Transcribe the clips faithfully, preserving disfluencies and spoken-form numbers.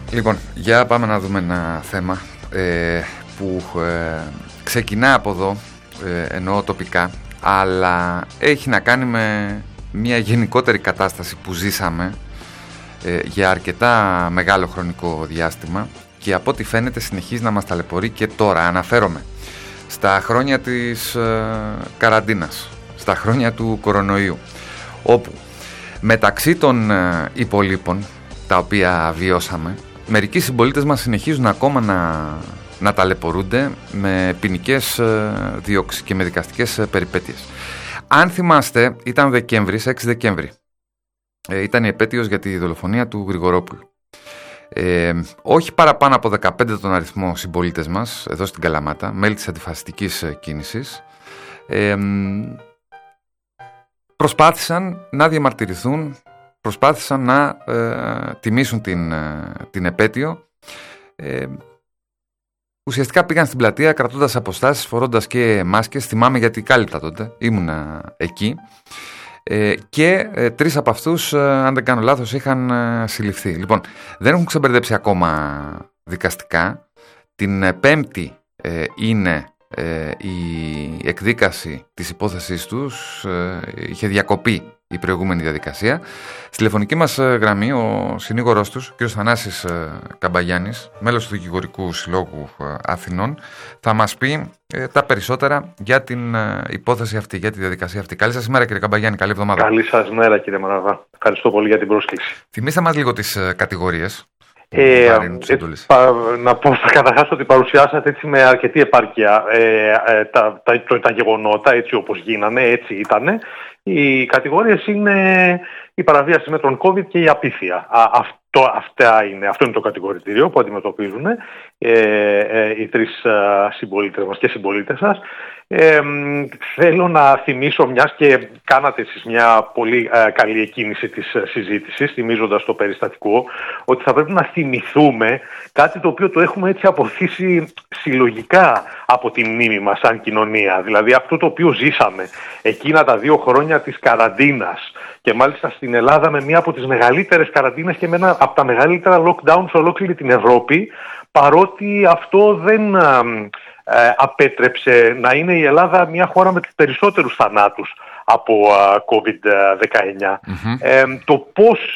Λοιπόν, για πάμε να δούμε ένα θέμα ε, που ε, ξεκινά από εδώ, ε, εννοώ τοπικά, αλλά έχει να κάνει με μια γενικότερη κατάσταση που ζήσαμε ε, για αρκετά μεγάλο χρονικό διάστημα και από ό,τι φαίνεται συνεχίζει να μας ταλαιπωρεί και τώρα. Αναφέρομαι στα χρόνια της ε, καραντίνας, στα χρόνια του κορονοϊού, όπου μεταξύ των ε, υπολείπων τα οποία βιώσαμε, μερικοί συμπολίτες μας συνεχίζουν ακόμα να, να ταλαιπωρούνται με ποινικές ε, διώξεις και με δικαστικές ε, περιπέτειες. Αν θυμάστε, ήταν Δεκέμβρης, έξι Δεκέμβρη. Ε, ήταν η επέτειος για τη δολοφονία του Γρηγορόπουλου. Ε, όχι παραπάνω από δεκαπέντε τον αριθμό συμπολίτες μας, εδώ στην Καλαμάτα, μέλη της αντιφασιστικής ε, κίνησης, ε, προσπάθησαν να διαμαρτυρηθούν, προσπάθησαν να ε, τιμήσουν την, ε, την επέτειο. Ε, ουσιαστικά πήγαν στην πλατεία κρατώντας αποστάσεις, φορώντας και μάσκες. Θυμάμαι γιατί κάλυπτα τότε, ήμουνα εκεί. Ε, και ε, τρεις από αυτούς, ε, αν δεν κάνω λάθος, είχαν ε, συλληφθεί. Λοιπόν, δεν έχουν ξεμπερδέψει ακόμα δικαστικά. Την ε, Πέμπτη ε, είναι ε, η εκδίκαση της υπόθεσής τους. Ε, είχε διακοπεί η προηγούμενη διαδικασία. Στη τηλεφωνική μας γραμμή ο συνήγορός τους, κ. Θανάσης Καμπαγιάννης, μέλος του Δικηγορικού Συλλόγου Αθηνών, θα μας πει ε, τα περισσότερα για την ε, υπόθεση αυτή, για τη διαδικασία αυτή. Καλή σας ημέρα, κύριε Καμπαγιάννη, καλή εβδομάδα. Καλή σας μέρα, κύριε Μαραβά. Ευχαριστώ πολύ για την πρόσκληση. Θυμήστε μας λίγο τις ε, κατηγορίες. Ε, ε, πα, να πω καταρχάς ότι παρουσιάσατε έτσι με αρκετή επάρκεια ε, ε, τα, τα, τα, τα γεγονότα έτσι όπως γίνανε, έτσι ήτανε. Οι κατηγορίες είναι η παραβίαση μέτρων COVID και η απίθεια. Α, αυτό, αυτά είναι, αυτό είναι το κατηγορητήριο που αντιμετωπίζουν ε, ε, οι τρεις ε, συμπολίτες μας και συμπολίτες σας. Ε, θέλω να θυμίσω, μιας και κάνατε εσείς μια πολύ ε, καλή εκκίνηση της ε, συζήτησης, θυμίζοντας το περιστατικό, ότι θα πρέπει να θυμηθούμε κάτι το οποίο το έχουμε έτσι αποθήσει συλλογικά από τη μνήμη μας σαν κοινωνία. Δηλαδή αυτό το οποίο ζήσαμε εκείνα τα δύο χρόνια της καραντίνας και μάλιστα στην Ελλάδα με μία από τις μεγαλύτερες καραντίνες και με ένα από τα μεγαλύτερα lockdown σε ολόκληρη την Ευρώπη, παρότι αυτό δεν ε, απέτρεψε να είναι η Ελλάδα μια χώρα με τους περισσότερους θανάτους από κόβιντ δεκαεννιά. Mm-hmm. Ε, το πώς,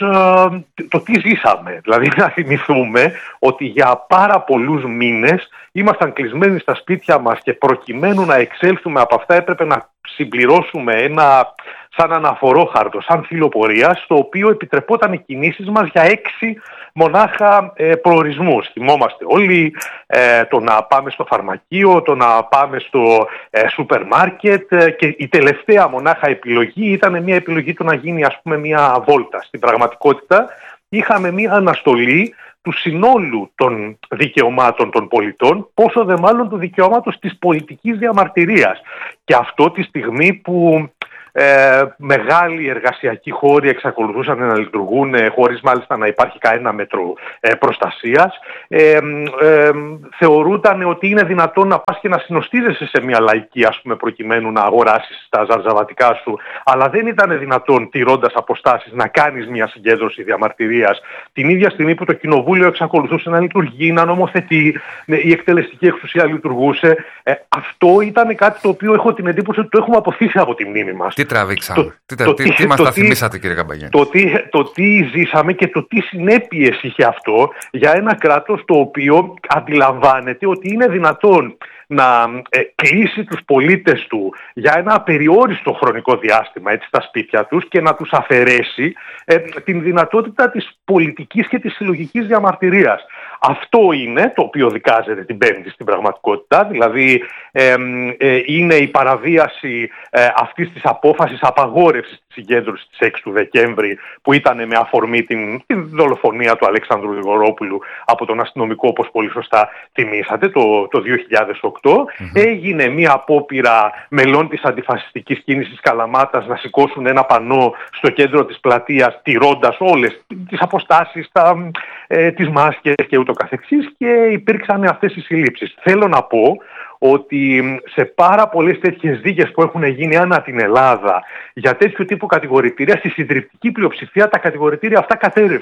το τι ζήσαμε. Δηλαδή να θυμηθούμε ότι για πάρα πολλούς μήνες ήμασταν κλεισμένοι στα σπίτια μας και προκειμένου να εξέλθουμε από αυτά έπρεπε να συμπληρώσουμε ένα σαν αναφορόχαρτο, σαν φύλλο στο οποίο επιτρεπόταν οι κινήσεις μας για έξι μονάχα ε, προορισμούς. Θυμόμαστε όλοι ε, το να πάμε στο φαρμακείο, το να πάμε στο ε, σούπερ μάρκετ ε, και η τελευταία μονάχα επιλογή ήταν μια επιλογή του να γίνει ας πούμε μια βόλτα. Στην πραγματικότητα είχαμε μια αναστολή του συνόλου των δικαιωμάτων των πολιτών, πόσο δε μάλλον του δικαιώματος της πολιτικής διαμαρτυρίας. Και αυτό τη στιγμή που Ε, μεγάλοι εργασιακοί χώροι εξακολουθούσαν να λειτουργούν ε, χωρίς μάλιστα να υπάρχει κανένα μέτρο ε, προστασίας. Ε, ε, θεωρούταν ότι είναι δυνατόν να πας και να συνοστίζεσαι σε μια λαϊκή ας πούμε, προκειμένου να αγοράσεις τα ζαρζαβατικά σου, αλλά δεν ήταν δυνατόν τηρώντας αποστάσεις να κάνεις μια συγκέντρωση διαμαρτυρίας την ίδια στιγμή που το κοινοβούλιο εξακολουθούσε να λειτουργεί, να νομοθετεί, η εκτελεστική εξουσία λειτουργούσε. Ε, αυτό ήταν κάτι το οποίο έχω την εντύπωση ότι το έχουμε αποθήσει από τη μνήμη μας. Τι τραβήξαμε, το, τι, το, τι, τι μας τα θυμήσατε κύριε Καμπαγιάννη. Το, το τι ζήσαμε και το τι συνέπειες είχε αυτό για ένα κράτος το οποίο αντιλαμβάνεται ότι είναι δυνατόν να ε, κλείσει τους πολίτες του για ένα απεριόριστο χρονικό διάστημα έτσι, στα σπίτια τους και να τους αφαιρέσει ε, την δυνατότητα της πολιτικής και της συλλογικής διαμαρτυρίας. Αυτό είναι το οποίο δικάζεται την Πέμπτη στην πραγματικότητα, δηλαδή ε, ε, είναι η παραβίαση ε, αυτής της απόφασης απαγόρευσης της συγκέντρωσης της έξι του Δεκέμβρη που ήταν με αφορμή την, την δολοφονία του Αλέξανδρου Γρηγορόπουλου από τον αστυνομικό, όπως πολύ σωστά θυμήσατε, το, το δύο χιλιάδες οκτώ. Mm-hmm. Έγινε μια απόπειρα μελών της αντιφασιστικής κίνησης Καλαμάτας να σηκώσουν ένα πανό στο κέντρο της πλατείας τηρώντας όλες τις αποστάσεις, τα, ε, τις μάσκες και ούτω καθεξής και υπήρξαν αυτές οι συλλήψεις. Θέλω να πω ότι σε πάρα πολλές τέτοιες δίκες που έχουν γίνει ανά την Ελλάδα για τέτοιου τύπου κατηγορητήρια, στη συντριπτική πλειοψηφία τα κατηγορητήρια αυτά κατέρευσαν.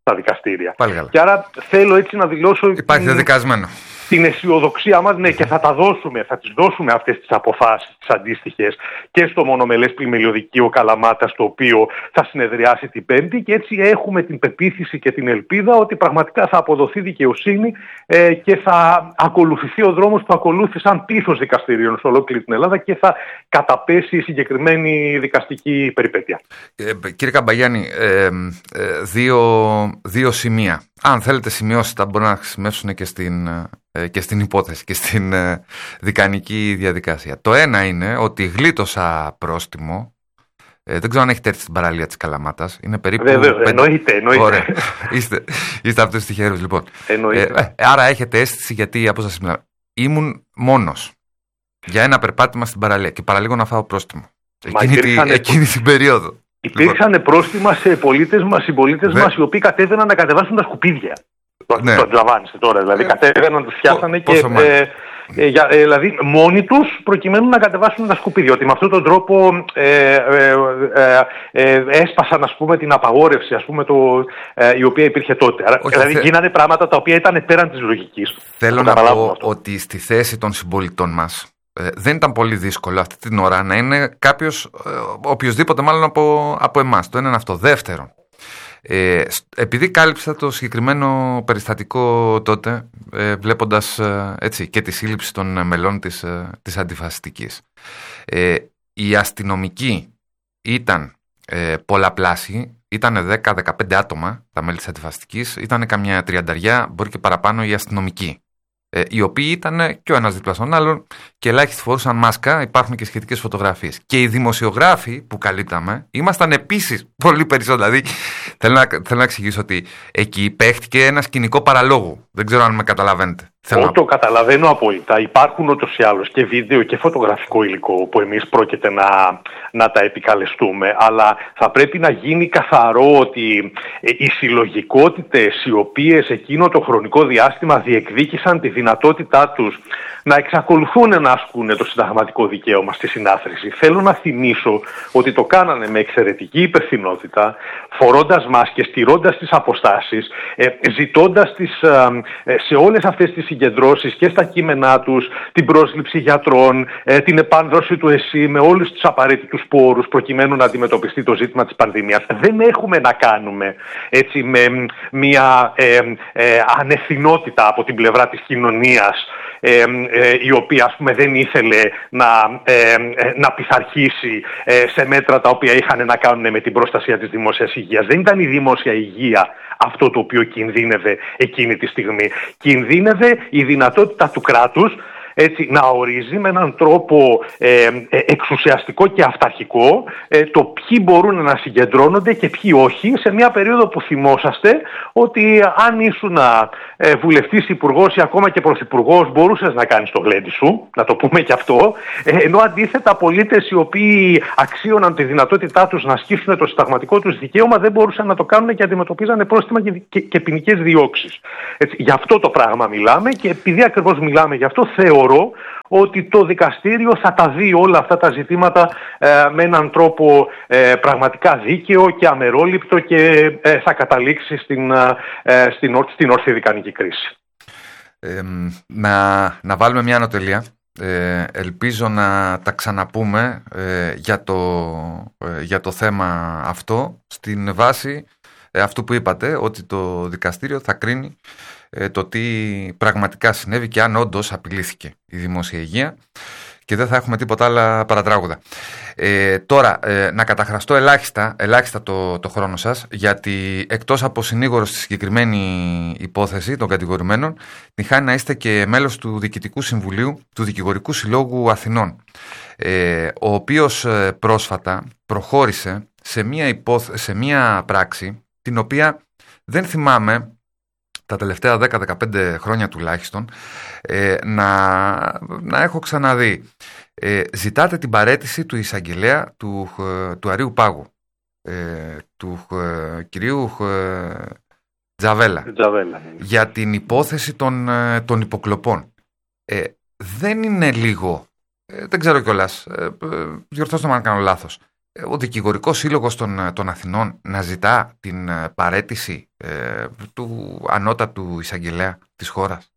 στα δικαστήρια. Πάλι και άρα θέλω έτσι να δηλώσω. Υπάρχει δεδικασμένο. Την αισιοδοξία μας, ναι, και θα τα δώσουμε, θα τις δώσουμε αυτές τις αποφάσεις, τις αντίστοιχες, και στο μονομελές πλημμυλιωδικείο Καλαμάτας, το οποίο θα συνεδριάσει την Πέμπτη, και έτσι έχουμε την πεποίθηση και την ελπίδα ότι πραγματικά θα αποδοθεί δικαιοσύνη ε, και θα ακολουθηθεί ο δρόμος που ακολούθησαν πλήθος δικαστηρίων σε ολόκληρη την Ελλάδα και θα καταπέσει η συγκεκριμένη δικαστική περιπέτεια. Ε, κύριε Καμπαγιάννη, ε, ε, δύο, δύο σημεία. Αν θέλετε σημειώσεις, τα μπορούν να χρησιμεύσουν και στην, ε, και στην υπόθεση και στην ε, δικανική διαδικασία. Το ένα είναι ότι γλίτωσα πρόστιμο. Ε, δεν ξέρω αν έχετε έρθει στην παραλία της Καλαμάτας. Είναι περίπου. Βέβαια, πέντε... εννοείται. εννοείται. Ωραία. είστε, είστε από τους τυχερούς, λοιπόν. Ε, ε, άρα έχετε αίσθηση, γιατί από σας μιλάω. Ήμουν μόνος για ένα περπάτημα στην παραλία και παραλίγο να φάω πρόστιμο. Εκείνη, υπήρχαν... τη, εκείνη την περίοδο. Υπήρξαν λοιπόν πρόστιμα σε πολίτες μας, συμπολίτες μας, οι οποίοι κατέβαιναν να κατεβάσουν τα σκουπίδια. Ναι. Το αντιλαμβάνεστε τώρα. Δηλαδή, ε, κατέβαιναν, τους φτιάχνανε και. Ε, ε, για, ε, δηλαδή, μόνοι τους προκειμένου να κατεβάσουν τα σκουπίδια. Ότι με αυτόν τον τρόπο ε, ε, ε, ε, έσπασαν, ας πούμε, την απαγόρευση, ας πούμε, το, ε, η οποία υπήρχε τότε. Άρα, όχι, δηλαδή, θε... γίνανε πράγματα τα οποία ήταν πέραν της λογικής. Θέλω να πω αυτό. Ότι στη θέση των συμπολιτών μας. Ε, δεν ήταν πολύ δύσκολο αυτή την ώρα να είναι κάποιος, ε, οποιοσδήποτε μάλλον από, από εμάς. Το ένα είναι αυτό. Δεύτερον, ε, επειδή κάλυψα το συγκεκριμένο περιστατικό τότε, ε, βλέποντας ε, έτσι, και τη σύλληψη των μελών της, ε, της αντιφασιστικής, ε, οι αστυνομικοί ήταν ε, πολλαπλάσιοι, ήταν δέκα με δεκαπέντε άτομα τα μέλη της αντιφασιστικής, ήταν καμιά τριανταριά, μπορεί και παραπάνω οι αστυνομικοί. Ε, οι οποίοι ήταν και ο ένας δίπλα στον άλλον και ελάχιστοι φορούσαν μάσκα, υπάρχουν και σχετικές φωτογραφίες. Και οι δημοσιογράφοι που καλύπταμε ήμασταν επίσης πολύ περισσότεροι. Δηλαδή, θέλω να, θέλω να εξηγήσω ότι εκεί παίχτηκε ένα σκηνικό παραλόγου. Δεν ξέρω αν με καταλαβαίνετε. Θέλω το καταλαβαίνω απόλυτα. Υπάρχουν ούτως ή άλλως και βίντεο και φωτογραφικό υλικό που εμείς πρόκειται να, να τα επικαλεστούμε, αλλά θα πρέπει να γίνει καθαρό ότι οι συλλογικότητες οι οποίες εκείνο το χρονικό διάστημα διεκδίκησαν τη δυνατότητά τους να εξακολουθούν να ασκούν το συνταγματικό δικαίωμα στη συνάθρηση. Θέλω να θυμίσω ότι το κάνανε με εξαιρετική υπευθυνότητα, φορώντας μάσκες, τηρώντας τις αποστάσεις, ε, ζητώντας τις, ε, σε όλες αυτές τις συγκεντρώσεις και στα κείμενά τους την πρόσληψη γιατρών, ε, την επάνδρωση του ΕΣΥ με όλους τους απαραίτητους πόρους προκειμένου να αντιμετωπιστεί το ζήτημα της πανδημίας. Δεν έχουμε να κάνουμε έτσι με μια ε, ε, ανευθυνότητα από την πλευρά της κοινωνίας, Ε, ε, η οποία, ας πούμε, δεν ήθελε να, ε, ε, να πειθαρχήσει ε, σε μέτρα τα οποία είχαν να κάνουν με την προστασία της δημόσιας υγείας. Δεν ήταν η δημόσια υγεία αυτό το οποίο κινδύνευε εκείνη τη στιγμή. Κινδύνευε η δυνατότητα του κράτους έτσι, να ορίζει με έναν τρόπο ε, ε, εξουσιαστικό και αυταρχικό ε, το ποιοι μπορούν να συγκεντρώνονται και ποιοι όχι, σε μια περίοδο που θυμόσαστε ότι αν ήσουν ε, βουλευτής, υπουργός ή ακόμα και πρωθυπουργός μπορούσες να κάνεις το γλέντι σου, να το πούμε και αυτό, ε, ενώ αντίθετα πολίτες οι οποίοι αξίωναν τη δυνατότητά τους να ασκήσουν το συνταγματικό τους δικαίωμα δεν μπορούσαν να το κάνουν και αντιμετωπίζανε πρόστιμα και, και, και ποινικές διώξεις. Έτσι, γι' αυτό το πράγμα μιλάμε και επειδή ακριβώς μιλάμε γι' αυτό θεωρώ ότι το δικαστήριο θα τα δει όλα αυτά τα ζητήματα ε, με έναν τρόπο ε, πραγματικά δίκαιο και αμερόληπτο και ε, θα καταλήξει στην, ε, στην, στην ορθή δικανική κρίση. Ε, να, να βάλουμε μια ανωτελεία. Ε, ελπίζω να τα ξαναπούμε ε, για, το, ε, για το θέμα αυτό στην βάση ε, αυτού που είπατε, ότι το δικαστήριο θα κρίνει το τι πραγματικά συνέβη και αν όντως απειλήθηκε η δημόσια υγεία και δεν θα έχουμε τίποτα άλλα παρατράγουδα. Ε, τώρα, ε, να καταχραστώ ελάχιστα, ελάχιστα το, το χρόνο σας, γιατί εκτός από συνήγορος στη συγκεκριμένη υπόθεση των κατηγορουμένων, την χάνει να είστε και μέλος του Διοικητικού Συμβουλίου του Δικηγορικού Συλλόγου Αθηνών, ε, ο οποίος ε, πρόσφατα προχώρησε σε μία, υπόθε- σε μία πράξη την οποία δεν θυμάμαι τα τελευταία δέκα με δεκαπέντε χρόνια τουλάχιστον ε, να, να έχω ξαναδεί. Ε, ζητάτε την παραίτηση του εισαγγελέα του, του Αρείου Πάγου, ε, του ε, κυρίου ε, Τζαβέλα, Τζαβέλα, για την υπόθεση των, ε, των υποκλοπών. Ε, δεν είναι λίγο, ε, δεν ξέρω κιόλας, ε, διορθώστε με αν κάνω λάθος, ο Δικηγορικός Σύλλογος των, των Αθηνών να ζητά την παραίτηση ε, του ανώτατου εισαγγελέα της χώρας?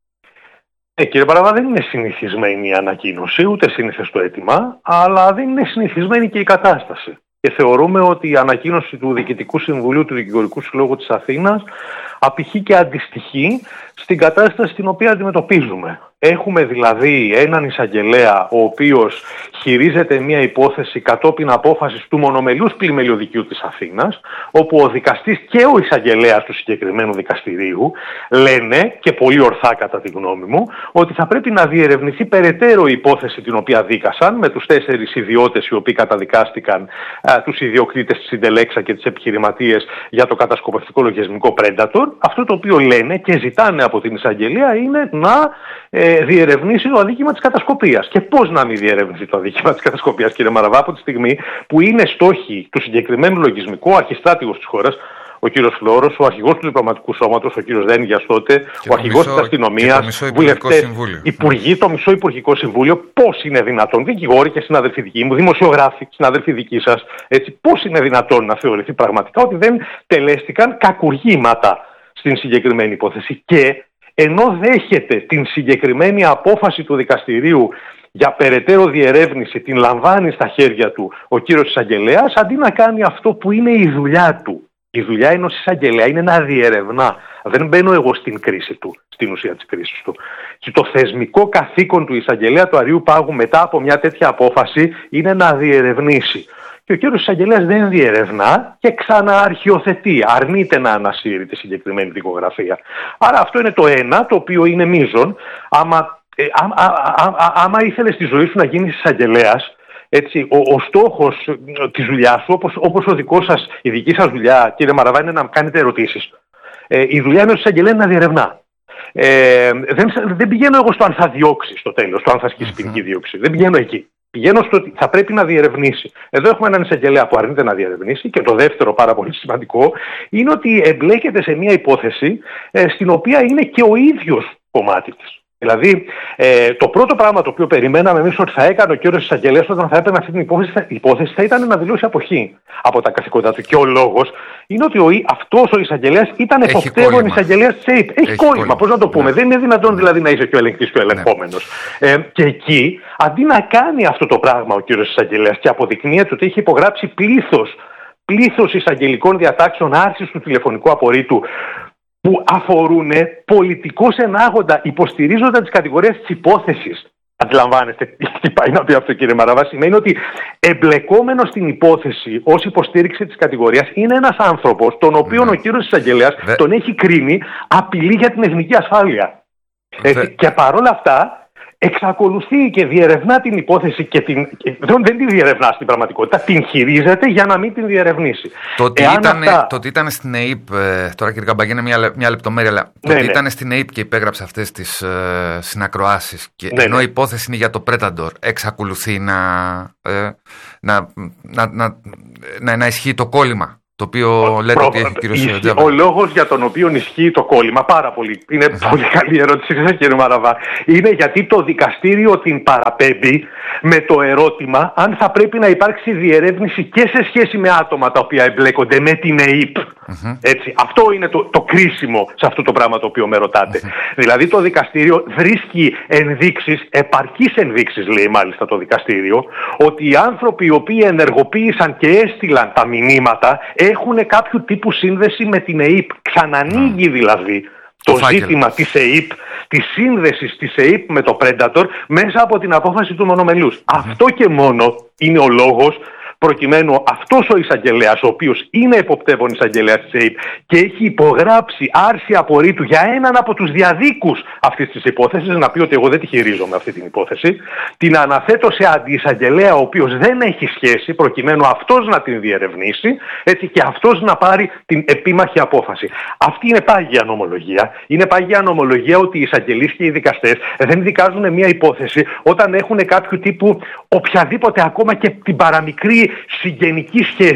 Ε, κύριε Παραβά, δεν είναι συνηθισμένη η ανακοίνωση, ούτε σύνηθες το αίτημα, αλλά δεν είναι συνηθισμένη και η κατάσταση. Και θεωρούμε ότι η ανακοίνωση του Διοικητικού Συμβουλίου του Δικηγορικού Συλλόγου της Αθήνας απηχεί και αντιστοιχεί στην κατάσταση την οποία αντιμετωπίζουμε. Έχουμε δηλαδή έναν εισαγγελέα ο οποίος χειρίζεται μια υπόθεση κατόπιν απόφασης του μονομελούς πλημελιωδικείου της Αθήνας, όπου ο δικαστής και ο εισαγγελέας του συγκεκριμένου δικαστηρίου λένε, και πολύ ορθά κατά τη γνώμη μου, ότι θα πρέπει να διερευνηθεί περαιτέρω η υπόθεση την οποία δίκασαν με τους τέσσερις ιδιώτες οι οποίοι καταδικάστηκαν, α, τους ιδιοκτήτες της Συντελέξα και τις επιχειρηματίες για το κατασκοπευτικό λογισμικό Predator. Αυτό το οποίο λένε και ζητάνε από την εισαγγελία είναι να ε, διερευνήσει το αδίκημα της κατασκοπίας. Και πώς να μην διερευνήσει το αδίκημα της κατασκοπίας, κύριε Μαραβά, από τη στιγμή που είναι στόχοι του συγκεκριμένου λογισμικού, ο αρχιστράτηγος της χώρας, ο κύριος Φλόρος, ο αρχηγός του Διπλωματικού Σώματος, ο κύριος Δένγιας τότε, και ο αρχηγός της αστυνομίας, βουλευτές, υπουργοί, το μισό Υπουργικό Συμβούλιο. Πώς είναι δυνατόν, δικηγόροι και συναδελφοί δικοί μου, δημοσιογράφοι, συναδελφοί δικοί σας, έτσι, πώς είναι δυνατόν να θεωρηθεί πραγματικά ότι δεν τελέστηκαν κακουργήματα στην συγκεκριμένη υπόθεση? Και ενώ δέχεται την συγκεκριμένη απόφαση του δικαστηρίου για περαιτέρω διερεύνηση, την λαμβάνει στα χέρια του ο κύριος εισαγγελέας, αντί να κάνει αυτό που είναι η δουλειά του. Η δουλειά ενός εισαγγελέα είναι να διερευνά. Δεν μπαίνω εγώ στην κρίση του, στην ουσία της κρίσης του. Και το θεσμικό καθήκον του εισαγγελέα του Αριού Πάγου μετά από μια τέτοια απόφαση είναι να διερευνήσει. Και ο κύριος εισαγγελέας δεν διερευνά και ξανααρχιοθετεί, αρνείται να ανασύρει τη συγκεκριμένη δικογραφία. Άρα αυτό είναι το ένα, το οποίο είναι μείζον. Άμα, ε, α, α, α, α, άμα ήθελες στη ζωή σου να γίνεις εισαγγελέας, έτσι, ο, ο στόχος της δουλειάς σου, όπως, όπως ο δικός σας, η δική σας δουλειά, κύριε Μαραβά, είναι να κάνετε ερωτήσεις. Ε, η δουλειά ενός εισαγγελέα είναι να διερευνά. Ε, δεν, δεν πηγαίνω εγώ στο αν θα διώξει στο τέλος, στο αν θα ασκήσει ποινική δίωξη. Δεν πηγαίνω εκεί. Πηγαίνω στο ότι θα πρέπει να διερευνήσει. Εδώ έχουμε έναν εισαγγελέα που αρνείται να διερευνήσει, και το δεύτερο πάρα πολύ σημαντικό είναι ότι εμπλέκεται σε μια υπόθεση ε, στην οποία είναι και ο ίδιος κομμάτι της. Δηλαδή, ε, το πρώτο πράγμα το οποίο περιμέναμε εμείς ότι θα έκανε ο κύριος εισαγγελέας όταν θα έπαιρνε αυτή την υπόθεση, υπόθεση θα ήταν να δηλώσει αποχή από τα καθήκοντά του. Και ο λόγος είναι ότι ο, αυτός ο εισαγγελέας ήταν εποπτεύων εισαγγελέας της ΕΙΠ. Έχει, Έχει κόλλημα, κόλλημα. Πώς να το πούμε. Ναι. Δεν είναι δυνατόν δηλαδή να είσαι και ο ελεγκτής και ο ελεγχόμενος. Ναι. Ε, και εκεί, αντί να κάνει αυτό το πράγμα ο κύριος εισαγγελέας και αποδεικνύεται ότι έχει υπογράψει πλήθος, πλήθος εισαγγελικών διατάξεων άρσης του τηλεφωνικού απορρίτου, που αφορούν πολιτικώς ενάγοντα, υποστηρίζοντα τις κατηγορίες της υπόθεσης. Αντιλαμβάνεστε τι πάει να πει αυτό, κύριε Μαραβά? Σημαίνει ότι εμπλεκόμενος στην υπόθεση ως υποστήριξη της κατηγορίας είναι ένας άνθρωπος τον οποίον mm. ο κύριος εισαγγελέας mm. τον έχει κρίνει απειλή για την εθνική ασφάλεια. Mm. Έτσι, και παρόλα αυτά εξακολουθεί και διερευνά την υπόθεση και την... δεν, δεν τη διερευνά στην πραγματικότητα, την χειρίζεται για να μην την διερευνήσει. Το ότι, ήταν, αυτά... το ότι ήταν στην ΕΙΠ, τώρα κύριε Καμπαγέ είναι μια, μια λεπτομέρεια, αλλά το ναι, ότι ναι. ήταν στην ΕΙΠ και υπέγραψε αυτές τις ε, συνακροάσεις και ναι, ενώ ναι. η υπόθεση είναι για το Predator, εξακολουθεί να, ε, να, να, να, να, να ισχύει το κόλλημα, το οποίο λέτε προ... ότι έχει ο κύριος Τζάμπα. Ο λόγος για τον οποίο ισχύει το κόλλημα, πάρα πολύ, είναι mm-hmm. πολύ καλή ερώτηση κύριε Μαραβά, είναι γιατί το δικαστήριο την παραπέμπει με το ερώτημα αν θα πρέπει να υπάρξει διερεύνηση και σε σχέση με άτομα τα οποία εμπλέκονται με την ΕΙΠ. Mm-hmm. Έτσι, αυτό είναι το, το κρίσιμο σε αυτό το πράγμα το οποίο με ρωτάτε. Mm-hmm. Δηλαδή το δικαστήριο βρίσκει ενδείξεις, επαρκείς ενδείξεις λέει μάλιστα το δικαστήριο, ότι οι άνθρωποι οι οποίοι ενεργοποίησαν και έστειλαν τα μηνύματα έχουν κάποιο τύπου σύνδεση με την ΕΙΠ. Ξανανοίγει δηλαδή το, το ζήτημα της ΕΙΠ, της σύνδεσης της ΕΙΠ με το Predator μέσα από την απόφαση του μονομελούς. Mm-hmm. Αυτό και μόνο είναι ο λόγος προκειμένου αυτός ο εισαγγελέας, ο οποίος είναι εποπτεύων εισαγγελέας της ΕΙΠ και έχει υπογράψει άρση απορρίτου για έναν από τους διαδίκους αυτής της υπόθεσης, να πει ότι εγώ δεν τη χειρίζομαι αυτή την υπόθεση, την αναθέτω σε αντιεισαγγελέα ο οποίος δεν έχει σχέση, προκειμένου αυτός να την διερευνήσει, έτσι, και αυτός να πάρει την επίμαχη απόφαση. Αυτή είναι πάγια νομολογία. Είναι πάγια νομολογία ότι οι εισαγγελείς και οι δικαστές δεν δικάζουν μια υπόθεση όταν έχουν κάποιο τύπου οποιαδήποτε, ακόμα και την παραμικρή συγγενική σχέση,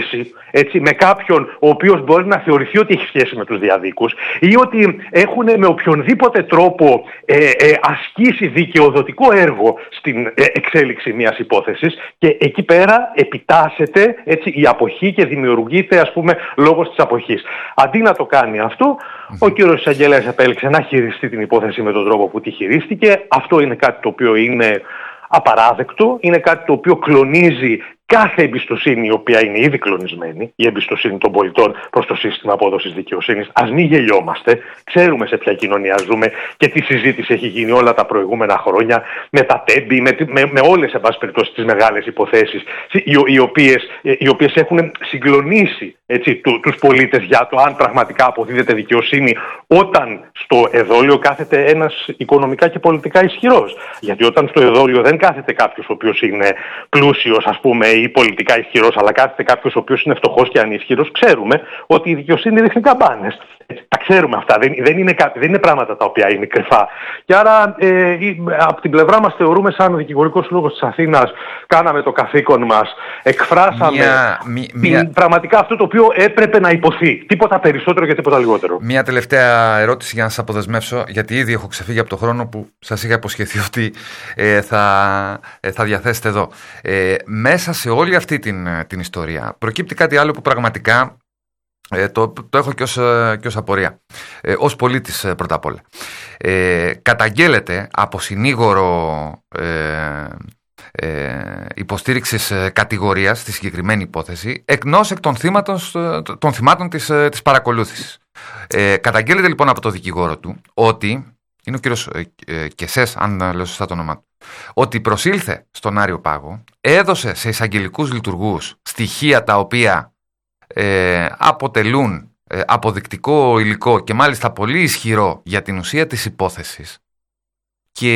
έτσι, με κάποιον ο οποίος μπορεί να θεωρηθεί ότι έχει σχέση με τους διαδίκους ή ότι έχουν με οποιονδήποτε τρόπο ε, ε, ασκήσει δικαιοδοτικό έργο στην ε, εξέλιξη μιας υπόθεσης, και εκεί πέρα επιτάσσεται, έτσι, η αποχή και δημιουργείται, ας πούμε, λόγος της αποχής. Αντί να το κάνει αυτό, ο κύριος εισαγγελέας επέλεξε να χειριστεί την υπόθεση με τον τρόπο που τη χειρίστηκε. Αυτό είναι κάτι το οποίο είναι απαράδεκτο, είναι κάτι το οποίο κλονίζει κάθε εμπιστοσύνη, η οποία είναι ήδη κλονισμένη, η εμπιστοσύνη των πολιτών προς το σύστημα απόδοσης δικαιοσύνης. Ας μην γελιόμαστε. Ξέρουμε σε ποια κοινωνία ζούμε και τι συζήτηση έχει γίνει όλα τα προηγούμενα χρόνια με τα τέμπη, με, με, με όλες, εν πάση περιπτώσει, τις μεγάλες υποθέσεις, οι, οι, οποίες, οι οποίες έχουν συγκλονίσει, έτσι, του, τους πολίτες για το αν πραγματικά αποδίδεται δικαιοσύνη όταν στο εδόλιο κάθεται ένας οικονομικά και πολιτικά ισχυρός. Γιατί όταν στο εδόλιο δεν κάθεται κάποιος ο οποίος είναι πλούσιος, ας πούμε, ή πολιτικά ισχυρός, αλλά κάθεται κάποιος ο οποίος είναι φτωχός και ανίσχυρος, ξέρουμε ότι η δικαιοσύνη ρίχνει καμπάνες. Τα ξέρουμε αυτά. Δεν, δεν, είναι κάτι, δεν είναι πράγματα τα οποία είναι κρυφά. Και άρα ε, από την πλευρά μας θεωρούμε, σαν Δικηγορικός Σύλλογος της Αθήνας, κάναμε το καθήκον μας, εκφράσαμε μια, μια, την, πραγματικά αυτό το οποίο έπρεπε να υποθεί. Τίποτα περισσότερο και τίποτα λιγότερο. Μια τελευταία ερώτηση για να σας αποδεσμεύσω, γιατί ήδη έχω ξεφύγει από το χρόνο που σας είχα υποσχεθεί ότι ε, θα, ε, θα διαθέσετε εδώ. Ε, μέσα σε όλη αυτή την, την ιστορία προκύπτει κάτι άλλο που πραγματικά Ε, το, το έχω και ως, και ως απορία. Ε, ως πολίτης, ε, πρώτα απ' όλα. Ε, καταγγέλλεται από συνήγορο ε, ε, υποστήριξης ε, κατηγορίας στη συγκεκριμένη υπόθεση, εκνός εκ των, θύματος, των θυμάτων της, ε, της παρακολούθησης. Ε, καταγγέλλεται λοιπόν από το δικηγόρο του ότι, είναι ο κύριος ε, ε, Κεσές, αν λέω σωστά το όνομά του, ότι προσήλθε στον Άριο Πάγο, έδωσε σε εισαγγελικούς λειτουργούς στοιχεία τα οποία Ε, αποτελούν ε, αποδεικτικό υλικό και μάλιστα πολύ ισχυρό για την ουσία της υπόθεσης, και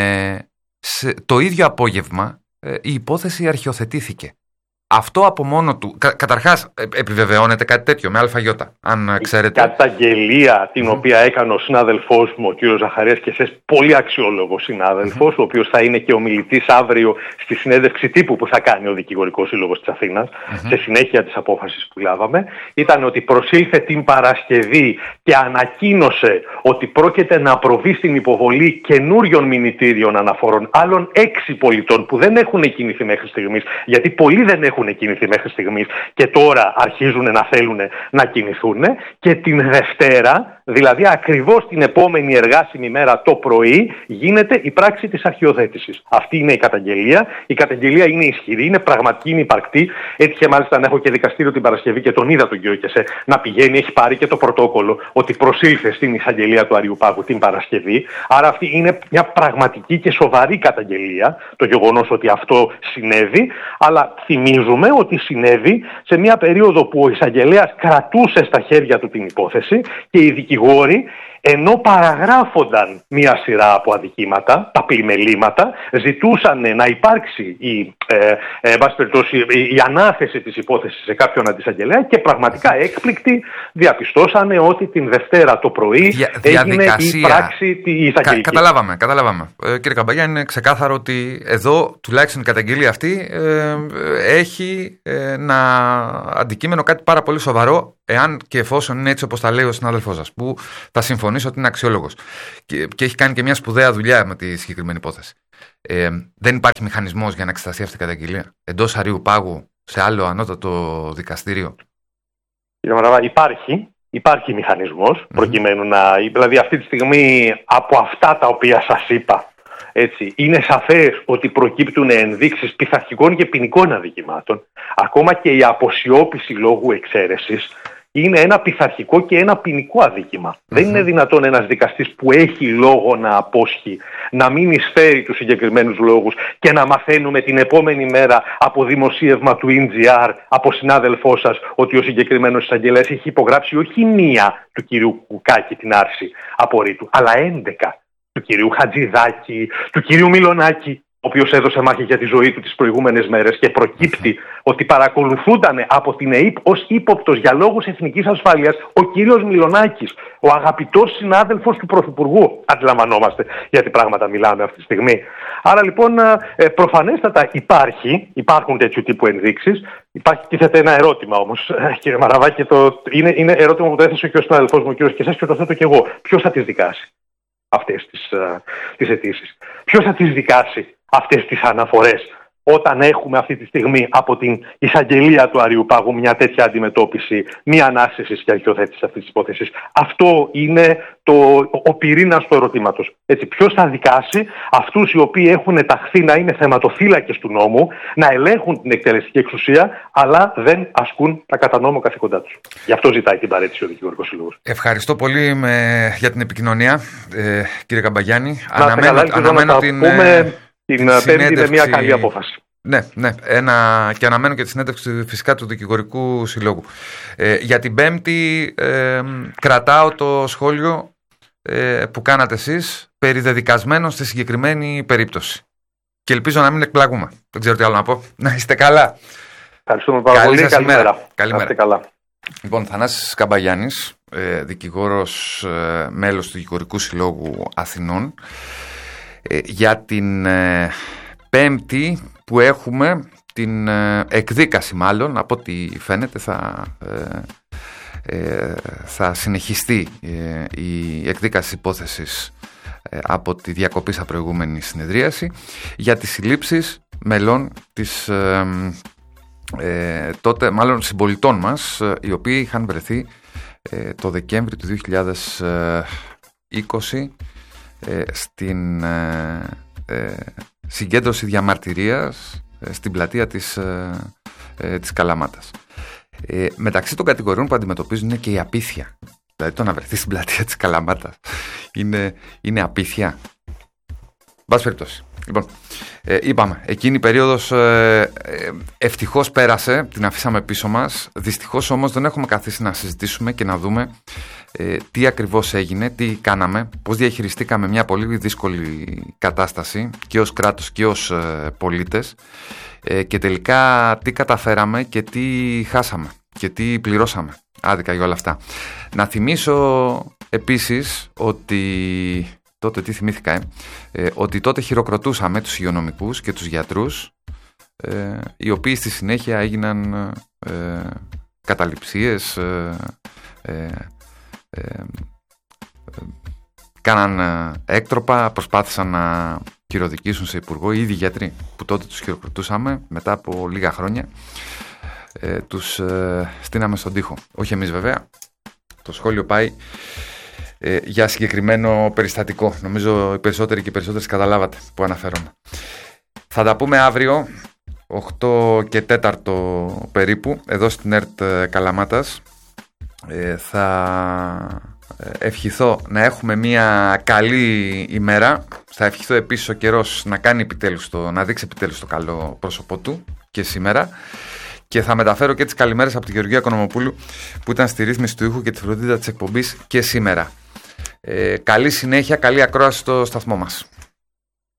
σε, το ίδιο απόγευμα ε, η υπόθεση αρχιοθετήθηκε. Αυτό από μόνο του, κα, καταρχάς ε, επιβεβαιώνεται κάτι τέτοιο με αλφαγιώτα, αν ξέρετε. Η καταγγελία την mm. οποία έκανε ο συνάδελφός μου, ο κύριος Ζαχαρίας Κεσές, πολύ αξιόλογος συνάδελφος, mm. ο οποίος θα είναι και ομιλητής αύριο στη συνέντευξη τύπου που θα κάνει ο Δικηγορικός Σύλλογος της Αθήνας, mm-hmm. σε συνέχεια της απόφασης που λάβαμε, ήταν ότι προσήλθε την Παρασκευή και ανακοίνωσε ότι πρόκειται να προβεί στην υποβολή καινούριων μηνυτήριων αναφορών άλλων έξι πολιτών που δεν έχουν κινηθεί μέχρι στιγμής, γιατί πολλοί δεν έχουν έχουν κινηθεί μέχρι στιγμής και τώρα αρχίζουν να θέλουν να κινηθούν, και την Δευτέρα, δηλαδή ακριβώς την επόμενη εργάσιμη μέρα το πρωί, γίνεται η πράξη της αρχιοθέτησης. Αυτή είναι η καταγγελία. Η καταγγελία είναι ισχυρή, είναι πραγματική, είναι υπαρκτή. Έτυχε μάλιστα να έχω και δικαστήριο την Παρασκευή και τον είδα τον κύριο Κεσέ να πηγαίνει, έχει πάρει και το πρωτόκολλο ότι προσήλθε στην εισαγγελία του Αριού Πάγου την Παρασκευή. Άρα αυτή είναι μια πραγματική και σοβαρή καταγγελία, το γεγονός ότι αυτό συνέβη, αλλά θυμίζω ότι συνέβη σε μια περίοδο που ο εισαγγελέας κρατούσε στα χέρια του την υπόθεση και οι δικηγόροι, ενώ παραγράφονταν μια σειρά από αδικήματα, τα πλημελήματα, ζητούσαν να υπάρξει η, ε, ε, η ανάθεση της υπόθεσης σε κάποιον αντισαγγελέα, και πραγματικά έκπληκτοι διαπιστώσανε ότι την Δευτέρα το πρωί Δια, έγινε η πράξη τη εισαγγελική. Κα, καταλάβαμε, καταλάβαμε. Ε, κύριε Καμπαγιά, είναι ξεκάθαρο ότι εδώ τουλάχιστον η καταγγελία αυτή ε, έχει ε, ένα αντικείμενο κάτι πάρα πολύ σοβαρό, εάν και εφόσον είναι έτσι όπως τα λέει ο συνάδελφός σας, που θα συμφωνήσω ότι είναι αξιόλογος και, και έχει κάνει και μια σπουδαία δουλειά με τη συγκεκριμένη υπόθεση. Ε, δεν υπάρχει μηχανισμός για να εξεταστεί αυτή η καταγγελία εντός Αρείου Πάγου σε άλλο ανώτατο δικαστήριο? Κύριε Μαραβά, υπάρχει. Υπάρχει μηχανισμός mm-hmm. προκειμένου να... Δηλαδή αυτή τη στιγμή από αυτά τα οποία σας είπα, έτσι, είναι σαφές ότι προκύπτουν ενδείξεις πειθαρχικών και ποινικών αδικημάτων. Ακόμα και η αποσιώπηση λόγου εξαίρεσης είναι ένα πειθαρχικό και ένα ποινικό αδίκημα. Mm-hmm. Δεν είναι δυνατόν ένας δικαστής που έχει λόγο να απόσχει να μην εισφέρει τους συγκεκριμένους λόγους και να μαθαίνουμε την επόμενη μέρα από δημοσίευμα του ι τζι αρ από συνάδελφό σας ότι ο συγκεκριμένος εισαγγελέας έχει υπογράψει όχι μία του κυρίου Κουκάκη την άρση απορρίτου, αλλά έντεκα. Του κυρίου Χατζηδάκη, του κυρίου Μιλονάκη, ο οποίος έδωσε μάχη για τη ζωή του τις προηγούμενες μέρες, και προκύπτει ότι παρακολουθούνταν από την ΕΥΠ ως ύποπτος για λόγους εθνικής ασφάλειας ο κύριος Μιλονάκης, ο αγαπητός συνάδελφος του Πρωθυπουργού. Αντιλαμβανόμαστε γιατί πράγματα μιλάμε αυτή τη στιγμή. Άρα λοιπόν ε, προφανέστατα υπάρχει, υπάρχουν τέτοιου τύπου ενδείξεις. Υπάρχει, τίθεται ένα ερώτημα όμως, κύριε Μαραβάκη, το, είναι, είναι ερώτημα που το έθεσε και ο συναδελφός μου, ο κύριος Κεσσάς, και το θέτω και εγώ. Ποιος θα τις δικάσει αυτές τις, uh, τις αιτήσεις? Ποιος θα τις δικάσει αυτές τις αναφορές, όταν έχουμε αυτή τη στιγμή από την εισαγγελία του Αριουπάγου μια τέτοια αντιμετώπιση, μια ανάσχεση και αρχιοθέτηση αυτής της υπόθεσης? Αυτό είναι το, ο πυρήνας του ερωτήματος. Έτσι, ποιος θα δικάσει αυτούς οι οποίοι έχουν ταχθεί να είναι θεματοφύλακες του νόμου, να ελέγχουν την εκτελεστική εξουσία, αλλά δεν ασκούν τα κατά νόμο καθήκοντά τους? Γι' αυτό ζητάει την παρέτηση ο Δικηγορικός Σύλλογος. Ευχαριστώ πολύ με, για την επικοινωνία, ε, κύριε Καμπαγιάννη. Αναμένω, καλά, αναμένω την... Πούμε... Την Πέμπτη είναι μια καλή απόφαση. Ναι, ναι. Ένα... Και αναμένω και τη συνέντευξη φυσικά του Δικηγορικού Συλλόγου. Ε, για την Πέμπτη ε, κρατάω το σχόλιο ε, που κάνατε εσείς περί δεδικασμένων στη συγκεκριμένη περίπτωση. Και ελπίζω να μην εκπλαγούμε. Δεν ξέρω τι άλλο να πω. Να είστε καλά. Ευχαριστούμε πάρα πολύ. Καλημέρα. Καλημέρα. Καλά. Λοιπόν, Θανάσης Καμπαγιάννης, ε, δικηγόρος, ε, μέλος του Δικηγορικού Συλλόγου Αθηνών. Για την ε, Πέμπτη που έχουμε την ε, εκδίκαση, μάλλον από ό,τι φαίνεται θα, ε, ε, θα συνεχιστεί ε, η εκδίκαση υπόθεσης ε, από τη διακοπή στα προηγούμενη συνεδρίαση για τις συλλήψεις μελών της ε, ε, τότε μάλλον συμπολιτών μας, ε, οι οποίοι είχαν βρεθεί ε, το Δεκέμβρη του δύο χιλιάδες είκοσι ε, στην ε, ε, συγκέντρωση διαμαρτυρίας ε, στην πλατεία της, ε, ε, της Καλαμάτας. Ε, μεταξύ των κατηγοριών που αντιμετωπίζουν είναι και η απίθεια. Δηλαδή το να βρεθεί στην πλατεία της Καλαμάτας είναι, είναι απίθεια. Μπας περιπτώσει. Λοιπόν, ε, είπαμε, εκείνη η περίοδος ε, ε, ευτυχώς πέρασε, την αφήσαμε πίσω μας. Δυστυχώς όμως δεν έχουμε καθίσει να συζητήσουμε και να δούμε ε, τι ακριβώς έγινε, τι κάναμε, πώς διαχειριστήκαμε μια πολύ δύσκολη κατάσταση και ως κράτος και ως ε, πολίτες ε, και τελικά τι καταφέραμε και τι χάσαμε και τι πληρώσαμε άδικα για όλα αυτά. Να θυμίσω επίσης ότι... Τότε τι θυμήθηκα, ε? Ε, ότι τότε χειροκροτούσαμε τους υγειονομικούς και τους γιατρούς, ε, οι οποίοι στη συνέχεια έγιναν ε, καταληψίες, ε, ε, ε, ε, κάναν έκτροπα, προσπάθησαν να χειροδικήσουν σε υπουργό. Οι ίδιοι γιατροί που τότε τους χειροκροτούσαμε, μετά από λίγα χρόνια, ε, τους ε, στείναμε στον τοίχο. Όχι εμείς βέβαια, το σχόλιο πάει Ε, για συγκεκριμένο περιστατικό. Νομίζω οι περισσότεροι και οι περισσότερες καταλάβατε που αναφέρομαι. Θα τα πούμε αύριο οκτώ και τέσσερα περίπου εδώ στην ΕΡΤ Καλαμάτας. ε, θα ευχηθώ να έχουμε μια καλή ημέρα. Θα ευχηθώ επίσης ο καιρός να κάνει επιτέλους το, να δείξει επιτέλους το καλό πρόσωπό του και σήμερα. Και θα μεταφέρω και τις καλημέρες από τη Γεωργία Οικονομοπούλου που ήταν στη ρύθμιση του ήχου και τη φροντίδα της εκπομπής και σήμερα. Ε, καλή συνέχεια, καλή ακρόαση στο σταθμό μας.